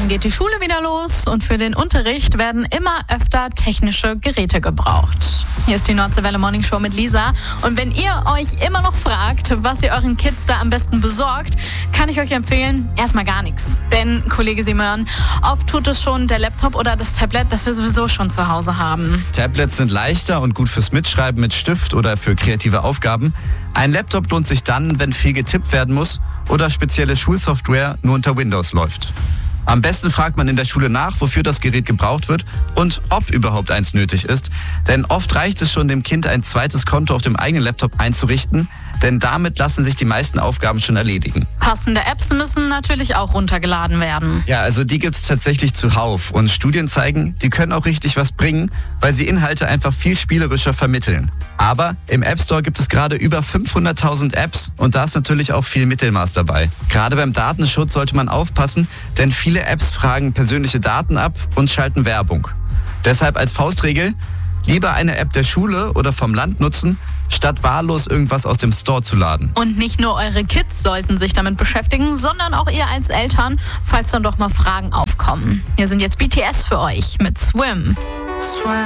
Morgen geht die Schule wieder los und für den Unterricht werden immer öfter technische Geräte gebraucht. Hier ist die Nordseewelle Morning Show mit Lisa. Und wenn ihr euch immer noch fragt, was ihr euren Kids da am besten besorgt, kann ich euch empfehlen, erstmal gar nichts. Denn, Kollege Simon, oft tut es schon der Laptop oder das Tablet, das wir sowieso schon zu Hause haben. Tablets sind leichter und gut fürs Mitschreiben mit Stift oder für kreative Aufgaben. Ein Laptop lohnt sich dann, wenn viel getippt werden muss oder spezielle Schulsoftware nur unter Windows läuft. Am besten fragt man in der Schule nach, wofür das Gerät gebraucht wird und ob überhaupt eins nötig ist. Denn oft reicht es schon, dem Kind ein zweites Konto auf dem eigenen Laptop einzurichten, denn damit lassen sich die meisten Aufgaben schon erledigen. Passende Apps müssen natürlich auch runtergeladen werden. Ja, also die gibt's tatsächlich zuhauf und Studien zeigen, die können auch richtig was bringen, weil sie Inhalte einfach viel spielerischer vermitteln. Aber im App Store gibt es gerade über 500.000 Apps und da ist natürlich auch viel Mittelmaß dabei. Gerade beim Datenschutz sollte man aufpassen, denn viele Apps fragen persönliche Daten ab und schalten Werbung. Deshalb als Faustregel, lieber eine App der Schule oder vom Land nutzen, statt wahllos irgendwas aus dem Store zu laden. Und nicht nur eure Kids sollten sich damit beschäftigen, sondern auch ihr als Eltern, falls dann doch mal Fragen aufkommen. Hier sind jetzt BTS für euch mit Swim.